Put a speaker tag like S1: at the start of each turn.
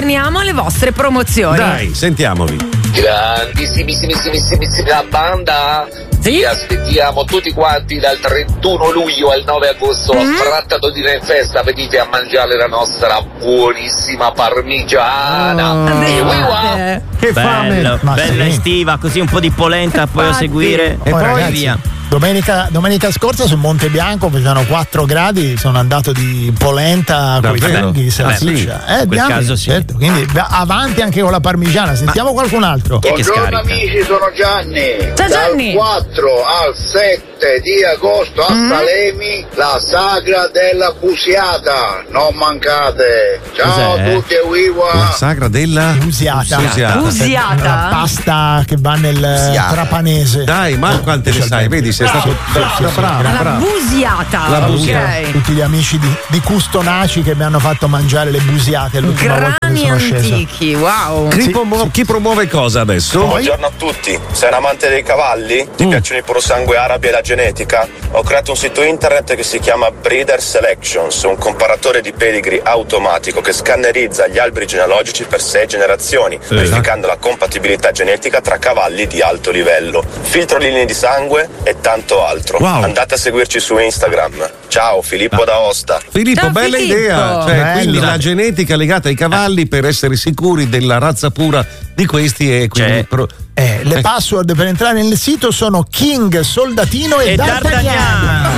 S1: torniamo alle vostre promozioni.
S2: Dai, sentiamovi.
S3: Grandissimissima banda.
S1: Sì?
S3: Vi aspettiamo tutti quanti dal 31 luglio al 9 agosto a Frattadodina in festa. Venite a mangiare la nostra buonissima parmigiana.
S4: Che fame!
S5: Bello, bella estiva, così un po' di polenta poi a seguire
S4: E poi ragazzi,
S5: via.
S4: Domenica scorsa su Monte Bianco facevano 4 gradi, sono andato di polenta con i funghi, salsiccia.
S5: In quel caso sì.
S4: Certo, quindi avanti anche con la parmigiana. Sentiamo qualcun altro.
S3: Buongiorno amici, sono Gianni.
S1: Ciao Gianni.
S3: Dal 4 al 7 di agosto a Salemi, la sagra della Busiata. Non mancate. Ciao
S5: Cos'è?
S3: a tutti e
S2: La
S3: viva.
S2: sagra della
S4: Busiata.
S1: Busiata.
S4: La pasta che va nel trapanese.
S2: Dai, ma quante ne sai? Vedi, sei stato
S1: La busiata.
S2: La
S1: ok.
S2: busiata.
S4: Tutti gli amici di Custonaci che mi hanno fatto mangiare le busiate l'ultima volta che
S1: Grani
S4: sono sceso.
S1: antichi, wow.
S2: Chi promuove cosa adesso?
S6: Buongiorno a tutti, sei un amante dei cavalli? Ti piacciono i puro sangue arabi e la genetica? Ho creato un sito internet che si chiama Breeder Selections, un comparatore di pedigree automatico che scannerizza gli alberi genealogici per 6 generazioni, verificando la compatibilità genetica tra cavalli di alto livello. Filtro linee di sangue e tanto altro.
S2: Wow.
S6: Andate a seguirci su Instagram. Ciao, Filippo da Osta.
S2: Filippo,
S1: Ciao,
S2: bella
S1: Filippo.
S2: idea. Cioè,
S4: Bello.
S2: quindi la genetica legata ai cavalli per essere sicuri della razza pura di questi e quindi
S4: Le password per entrare nel sito sono King, Soldatino e D'Artagnan.